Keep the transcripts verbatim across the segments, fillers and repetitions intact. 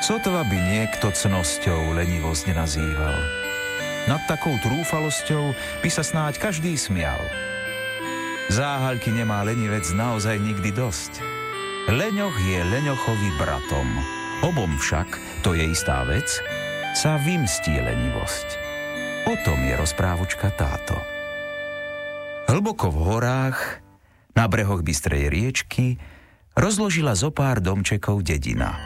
Sotva by niekto cnosťou lenivosť nenazýval. Nad takou trúfalosťou by sa snáď každý smial. Záhaľky nemá lenivec naozaj nikdy dosť. Leňoch je leňochovi bratom. Obom však, to je istá vec, sa vymstí lenivosť. O tom je rozprávočka táto. Hlboko v horách, na brehoch bystrej riečky, rozložila zo pár domčekov dedina.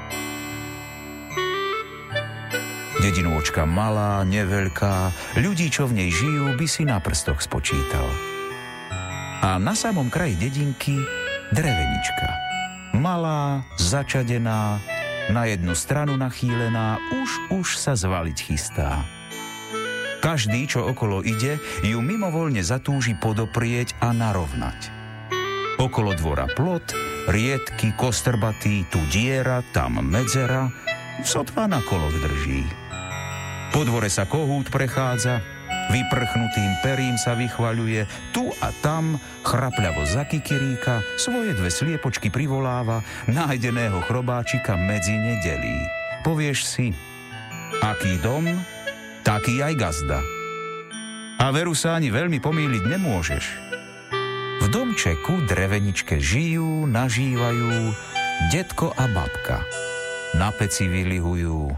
Dedinôčka malá, neveľká, ľudí, čo v nej žijú, by si na prstoch spočítal. A na samom kraji dedinky drevenička. Malá, začadená, na jednu stranu nachýlená, už, už sa zvaliť chystá. Každý, čo okolo ide, ju mimovoľne zatúži podoprieť a narovnať. Okolo dvora plot, riedky, kostrbatý, tu diera, tam medzera, sotva na koloch drží. Po dvore sa kohút prechádza, vyprchnutým perím sa vychvaľuje, tu a tam chrapľavo zakikiríka, svoje dve sliepočky privoláva, nájdeného chrobáčika medzi ne delí. Povieš si, aký dom, taký aj gazda. A veru sa ani veľmi pomýliť nemôžeš. V domčeku dreveničke žijú, nažívajú detko a babka. Na peci vylihujú.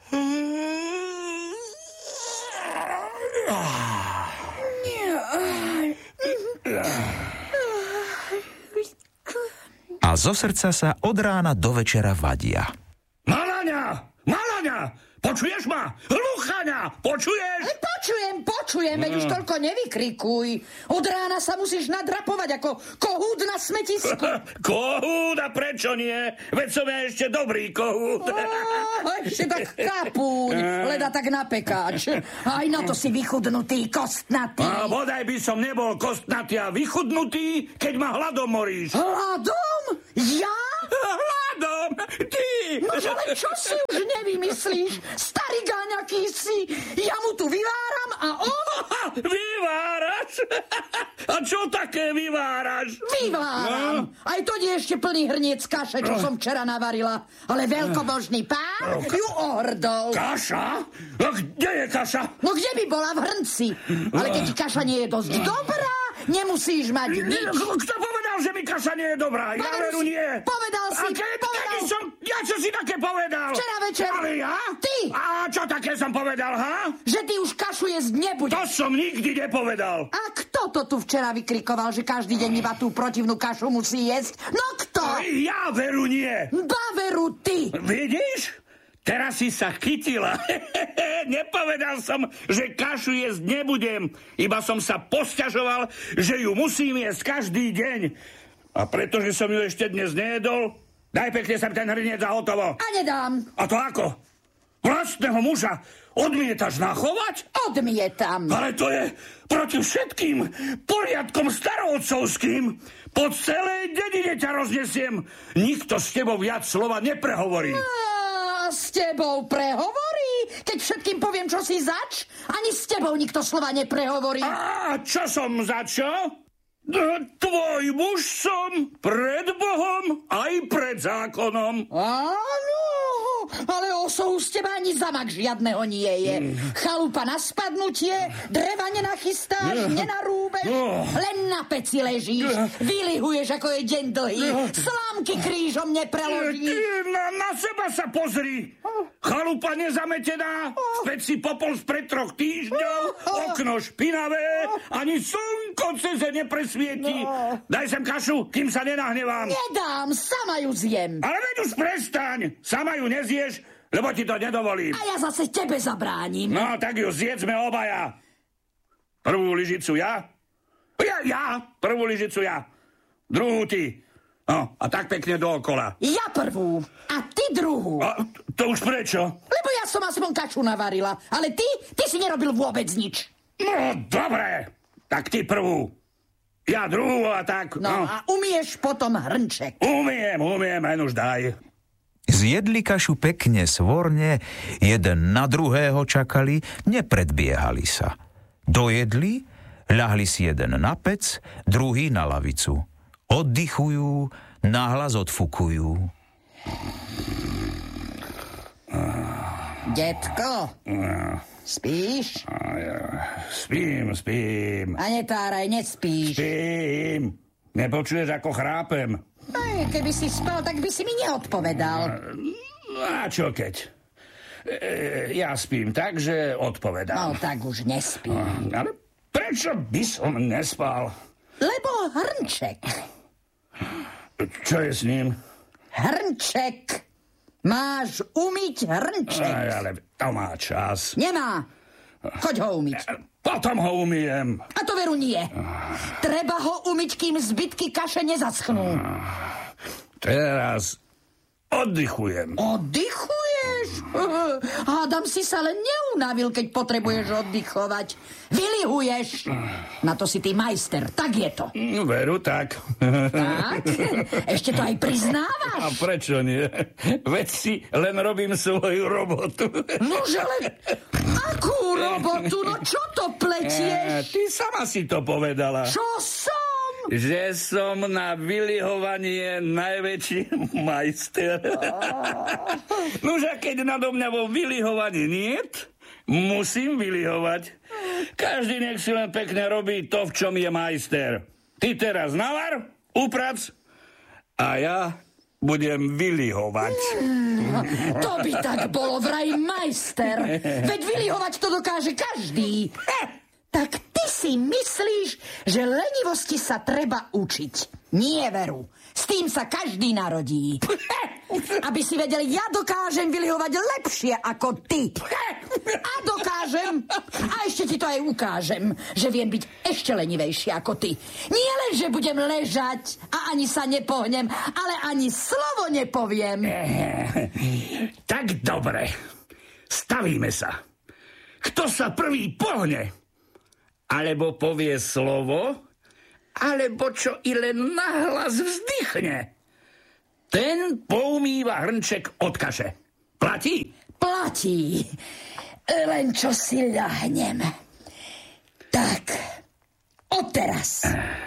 A zo srdca sa od rána do večera vadia. Malaňa! Malaňa! Počuješ ma? Hluchaňa! Počuješ? Počujem, počujem, veď už toľko nevykrikuj. Od rána sa musíš nadrapovať ako kohút na smetisku. Kohút? A prečo nie? Veď som ja ešte dobrý kohút. Oh, ešte tak kapúň, leda tak na pekáč. Aj na to si vychudnutý, kostnatý. A bodaj by som nebol kostnatý a vychudnutý, keď ma hladom moríš. Hladom? Ja? Hladom? Ty! Nože len čo si už nevymyslíš? Starý gáňaký si. Ja mu tu vyváram a on... Vyváraš? A čo také vyváraš? Vyváram. No? Aj to nie je ešte plný hrniec kaše, čo som včera navarila. Ale veľkobožný pán ju ohrdol. Kaša? A kde je kaša? No kde by bola? V hrnci. Ale keď kaša nie je dosť dobrá, nemusíš mať nič. Kto povedal, že mi kaša nie je dobrá? Ja veru nie. Povedal si, a keď, povedal. Kedy som, ja čo si také povedal? Včera večer. Ale ja? Ty. A čo také som povedal, ha? Že ty už kašu jesť nebudeš. To som nikdy nepovedal. A kto to tu včera vykrikoval, že každý deň iba tú protivnú kašu musí jesť? No kto? Ja veru nie. Ba veru ty. Vidíš? Teraz si sa chytila. Nepovedal som, že kašu jesť nebudem. Iba som sa posťažoval, že ju musím jesť každý deň. A pretože som ju ešte dnes nejedol, daj pekne sem ten hrniec a hotovo. A nedám. A to ako? Vlastného muža odmietaš nachovať? Odmietam. Ale to je proti všetkým poriadkom starovcovským. Po celej dedine ťa roznesiem. Nikto s tebou viac slova neprehovorí. A s tebou prehovorí? Keď všetkým poviem, čo si zač, ani s tebou nikto slova neprehovorí. A čo som zač, čo? Tvoj muž som pred Bohom aj pred zákonom. Áno, ale osohu z teba ani zamak žiadneho nie je. Chalupa na spadnutie, dreva nenachystáš, nenarúbeš, len na peci ležíš, vylihuješ, ako je deň dlhý, slámky krížom nepreložíš. Na, na seba sa pozri. Chalupa nezametená, v peci popol spred troch týždňov, okno špinavé, ani slnko ceze nepresvietí. Daj sem kašu, kým sa nenahnevám. Nedám, sama ju zjem. Ale veď už prestaň, sama ju nezieš, lebo ti to nedovolím. A ja zase tebe zabránim. No, tak ju zjedzme obaja. Prvú lyžicu ja? Ja, ja, prvú lyžicu ja. Druhú ty. No, a tak pekne dookola. Ja prvú, a ty druhú. A to už prečo? Lebo ja som aspoň kaču navarila, ale ty, ty si nerobil vôbec nič. No, dobre, tak ty prvú. Ja druhú a tak. No, no. A umieš potom hrnček. Umiem, umiem, len už daj. Zjedli kašu pekne svorne, jeden na druhého čakali, nepredbiehali sa. Dojedli, ľahli si jeden na pec, druhý na lavicu. Oddychujú, nahlas odfukujú. Detko, No. spíš? Spím, spím. A netáraj, nespíš. Spím. Nepočuješ, ako chrápem? Aj, keby si spal, tak by si mi neodpovedal. A čo keď? E, ja spím tak, že odpovedám. No, tak už nespí. Ale prečo by som nespal? Lebo Hrnček. Čo je s ním? Hrnček. Máš umyť Hrnček. Aj, ale to má čas. Nemá. Choď ho umyť. Potom ho umyjem. A to veru nie. Treba ho umyť, kým zbytky kaše nezaschnú. Teraz oddychujem. Oddychuješ? Hádam si sa len neunavil, keď potrebuješ oddychovať. Vylihuješ. Na to si ty majster, tak je to. Veru, tak. Tak? Ešte to aj priznávaš? A prečo nie? Veď si len robím svoju robotu. Nože len... Akú robotu? No čo to pletieš? E, ty sama si to povedala. Čo som? Že som na vylihovanie najväčší majster. Nože keď nado mňa vo vylihovaní niet, musím vylihovať. Každý nech si len pekne robí to, v čom je majster. Ty teraz navar, uprac a ja budem vylihovať. Mm, to by tak bolo vraj majster. Veď vylihovať to dokáže každý. Tak ty si myslíš, že lenivosti sa treba učiť. Nie, veru. S tým sa každý narodí. Aby si vedel, ja dokážem vylihovať lepšie ako ty. A dokážem. A ešte ti to aj ukážem, že viem byť ešte lenivejšie ako ty. Nie len, že budem ležať a ani sa nepohnem, ale ani slovo nepoviem. Tak dobre. Stavíme sa. Kto sa prvý pohne, alebo povie slovo, alebo čo i len nahlas vzdychne, ten poumýva Hrnček od kaše. Platí? Platí. Len čo si ľahnem. Tak, odteraz.